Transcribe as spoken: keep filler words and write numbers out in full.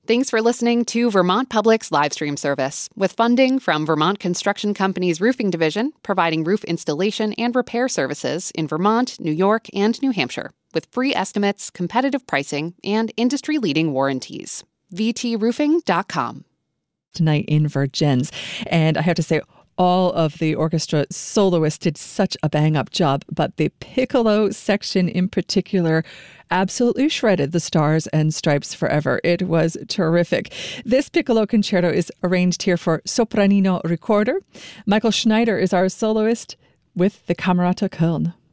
Thanks for listening to Vermont Public's live stream service, with funding from Vermont Construction Company's Roofing Division, providing roof installation and repair services in Vermont, New York, and New Hampshire, with free estimates, competitive pricing, and industry-leading warranties. v t roofing dot com. Tonight in Vergennes, and I have to say, all of the orchestra soloists did such a bang-up job, but the piccolo section in particular absolutely shredded the Stars and Stripes forever. It was terrific. This piccolo concerto is arranged here for sopranino recorder. Michael Schneider is our soloist with the Camerata Köln.